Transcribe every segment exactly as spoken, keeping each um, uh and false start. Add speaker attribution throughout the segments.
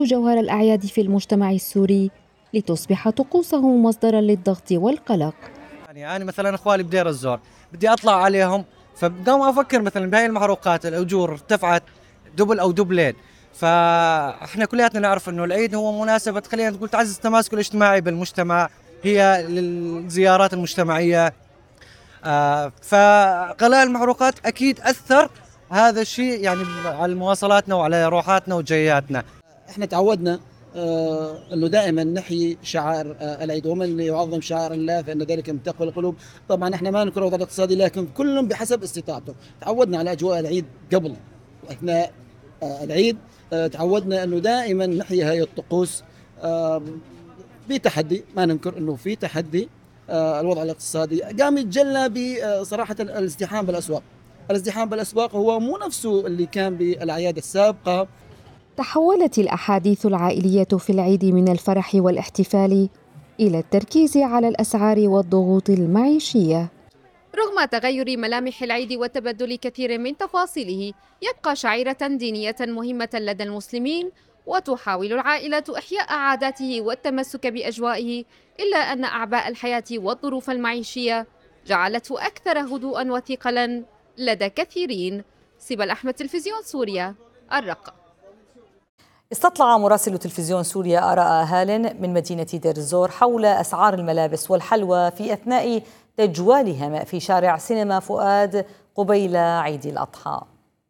Speaker 1: جوهر الأعياد في المجتمع السوري لتصبح طقوسه مصدرا للضغط والقلق.
Speaker 2: يعني أنا مثلا إخوالي بدير الزور بدي أطلع عليهم، فبدوم أفكر مثلا بهاي المحروقات الأجور ارتفعت دبل أو دبلين. فإحنا كلياتنا نعرف إنه العيد هو مناسبة، خلينا نقول تعزز التماسك الاجتماعي بالمجتمع، هي للزيارات المجتمعية. آه فغلاء المحروقات أكيد أثر هذا الشيء يعني على مواصلاتنا وعلى روحاتنا وجياتنا.
Speaker 3: احنا تعودنا آه انه دائما نحيي شعائر آه العيد، ومن يعظم شعائر الله فان ذلك من تقوى القلوب. طبعا احنا ما ننكر الوضع الاقتصادي، لكن كل بحسب استطاعته. تعودنا على اجواء العيد قبل واثناء آه العيد. آه تعودنا انه دائما نحيي هذه الطقوس. آه بتحدي، ما ننكر انه في تحدي. آه الوضع الاقتصادي قام يتجلى بصراحه الازدحام بالاسواق. الازدحام بالاسواق هو مو نفسه اللي كان بالاعياد السابقه.
Speaker 1: تحولت الأحاديث العائلية في العيد من الفرح والاحتفال إلى التركيز على الأسعار والضغوط المعيشية.
Speaker 4: رغم تغير ملامح العيد وتبدل كثير من تفاصيله، يبقى شعيرة دينية مهمة لدى المسلمين، وتحاول العائلة إحياء عاداته والتمسك بأجوائه، إلا أن أعباء الحياة والظروف المعيشية جعلته أكثر هدوءا وثقلا لدى كثيرين. سبل أحمد، تلفزيون سوريا، الرقة.
Speaker 5: استطلع مراسل تلفزيون سوريا آراء أهال من مدينة دير الزور حول أسعار الملابس والحلوى في أثناء تجوالهم في شارع سينما فؤاد قبيل عيد الأضحى.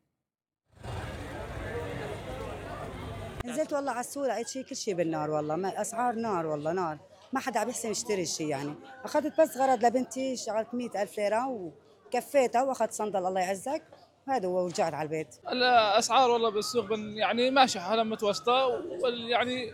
Speaker 6: نزلت والله على السوق لقيت شيء كل شيء بالنار، والله ما الأسعار نار، والله نار، ما حدا عم يحسن يشتري شيء. يعني أخذت بس غرض لبنتي، شغلت مئة ألف ليرة وكفيتها، وأخذت صندل الله يعزك هذا هو، ورجعت على البيت.
Speaker 7: الاسعار والله بالسوق يعني ماشي حالها متوسطه، يعني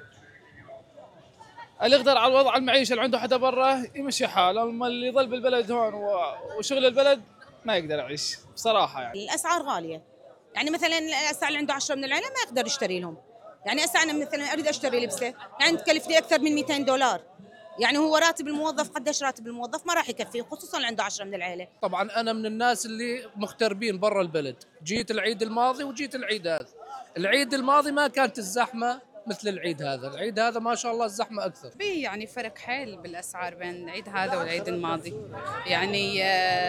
Speaker 7: اللي يقدر على الوضع المعيشه اللي عنده حدا برا يمشي حاله، اما اللي يظل بالبلد هون وشغل البلد ما يقدر يعيش بصراحه. يعني
Speaker 8: الاسعار غاليه، يعني مثلا الاسعار اللي عنده عشرة من العيله ما يقدر يشتري لهم. يعني هسه انا مثلا اريد اشتري لبسه يعني تكلفني اكثر من مئتين دولار، يعني هو راتب الموظف قديش راتب الموظف ما راح يكفيه، خصوصا اللي عنده عشرة من العيله.
Speaker 7: طبعا انا من الناس اللي مغتربين برا البلد، جيت العيد الماضي وجيت العيد هذا. العيد الماضي ما كانت الزحمه مثل العيد هذا، العيد هذا ما شاء الله الزحمه اكثر.
Speaker 9: في يعني فرق حيل بالاسعار بين العيد هذا والعيد الماضي، يعني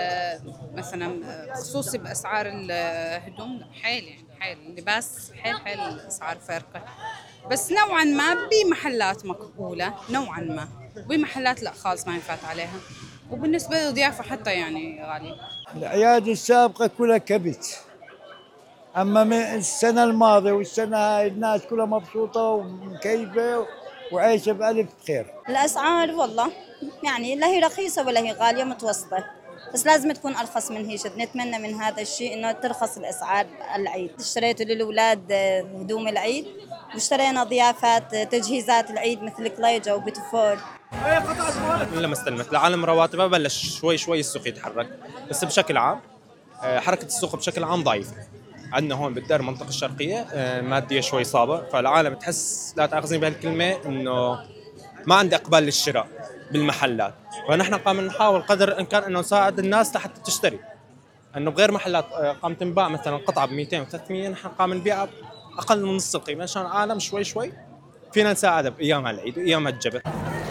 Speaker 9: مثلا خصوصي باسعار الهدوم حيل، يعني حيل اللباس حيل حيل الاسعار فارقه، بس نوعا ما بمحلات مقبوله، نوعا ما بمحلات لا خالص ما ينفات عليها، وبالنسبه للضيافه حتى يعني غاليه.
Speaker 10: الاعياد السابقه كلها كبت، اما من السنه الماضيه والسنه هاي الناس كلها مبسوطه ومكيفه وعايشه بألف خير.
Speaker 11: الاسعار والله يعني لا هي رخيصه ولا هي غاليه، متوسطه، بس لازم تكون ارخص من هيك. نتمنى من هذا الشيء انه ترخص الاسعار العيد. اشتريت للاولاد هدوم العيد، واشترينا ضيافات تجهيزات العيد مثل كليجة وبيتفور.
Speaker 12: لما استلمت العالم رواتبها بلش شوي شوي السوق يتحرك، بس بشكل عام حركة السوق بشكل عام ضعيفة. عندنا هون بالدار المنطقة الشرقية مادية شوي صعبة، فالعالم تحس لا تأخذني بهالكلمة إنه ما عندي إقبال للشراء بالمحلات، فنحن قام نحاول قدر الإمكان إنه نساعد الناس لحتى تشتري، إنه بغير محلات قام تنباع مثلا قطعة ب مئتين وثلاثمئة، نحن قام نبيعها أقل من نص القيمة عشان العالم شوي شوي فينا نساعدها بأيام العيد وأيام الجبر.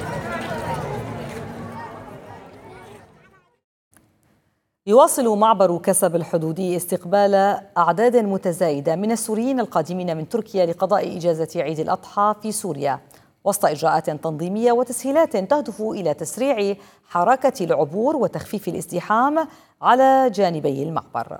Speaker 5: يواصل معبر كسب الحدودي استقبال أعداد متزايدة من السوريين القادمين من تركيا لقضاء إجازة عيد الأضحى في سوريا، وسط إجراءات تنظيمية وتسهيلات تهدف إلى تسريع حركة العبور وتخفيف الازدحام على جانبي المعبر.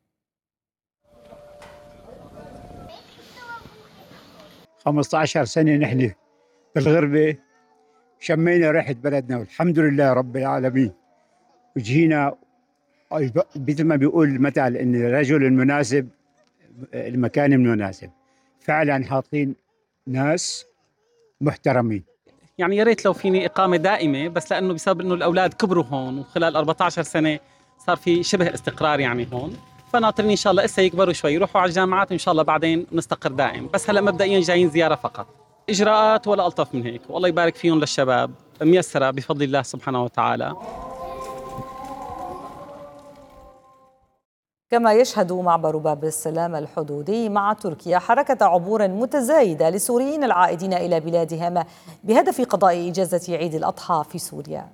Speaker 10: خمسة عشر سنة نحن بالغربة، شمينا ريحة بلدنا والحمد لله رب العالمين، وجينا مثل ما بيقول المثل ان الرجل المناسب المكان المناسب. فعلا حاطين ناس محترمين.
Speaker 13: يعني يا ريت لو فيني اقامه دائمه، بس لانه بسبب انه الاولاد كبروا هون وخلال أربعة عشر سنه صار في شبه استقرار يعني هون، فناطرين ان شاء الله اسا يكبروا شوي يروحوا على الجامعات وان شاء الله بعدين نستقر دائم، بس هلا مبدئيا جايين زياره فقط. اجراءات ولا الطف من هيك، والله يبارك فيهم للشباب، ميسره بفضل الله سبحانه وتعالى.
Speaker 5: كما يشهد معبر باب السلام الحدودي مع تركيا حركة عبور متزايدة لسوريين العائدين إلى بلادهم بهدف قضاء إجازة عيد الأضحى في سوريا.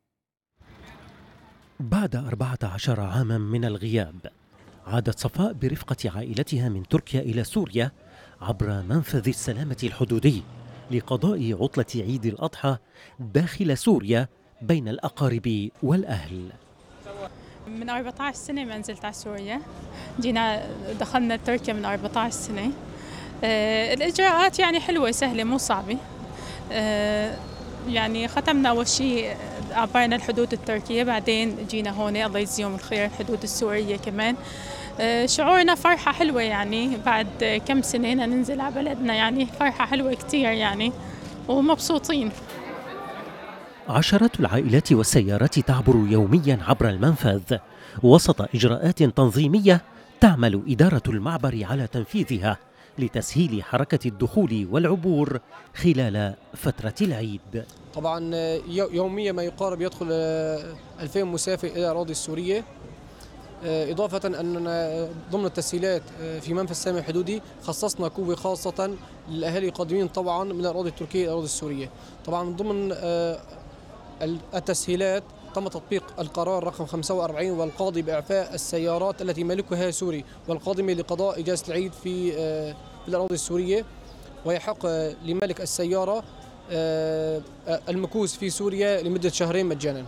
Speaker 14: بعد أربعة عشر عاما من الغياب عادت صفاء برفقة عائلتها من تركيا إلى سوريا عبر منفذ السلامة الحدودي لقضاء عطلة عيد الأضحى داخل سوريا بين الأقارب والأهل.
Speaker 15: من أربعة عشر سنة ما نزلت على سوريا، جينا دخلنا تركيا من أربعة عشر سنة. آه الإجراءات يعني حلوة سهلة مو صعبة. آه يعني ختمنا أول شيء عبرنا الحدود التركية، بعدين جينا هون الله يجزيهم الخير الحدود السورية كمان. آه شعورنا فرحة حلوة يعني بعد كم سنة ننزل على بلدنا، يعني فرحة حلوة كتير يعني ومبسوطين.
Speaker 14: عشرات العائلات والسيارات تعبر يوميا عبر المنفذ وسط إجراءات تنظيمية تعمل إدارة المعبر على تنفيذها لتسهيل حركة الدخول والعبور خلال فترة العيد.
Speaker 16: طبعا يوميا ما يقارب يدخل ألفين مسافر إلى الأراضي السورية، إضافة أننا ضمن التسهيلات في منفذ السلام الحدودي خصصنا قوة خاصة للأهالي القادمين طبعا من الأراضي التركية إلى الأراضي السورية. طبعا ضمن التسهيلات تم تطبيق القرار رقم خمسة وأربعين والقاضي بإعفاء السيارات التي مالكها سوري والقادمة لقضاء إجازة العيد في الأراضي السورية، ويحق لمالك السيارة المكوث في سوريا لمدة شهرين مجانا.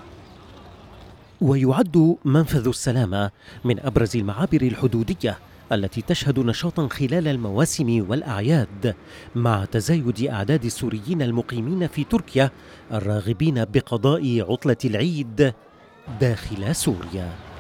Speaker 14: ويعد منفذ السلامة من أبرز المعابر الحدودية التي تشهد نشاطا خلال المواسم والأعياد مع تزايد أعداد السوريين المقيمين في تركيا الراغبين بقضاء عطلة العيد داخل سوريا.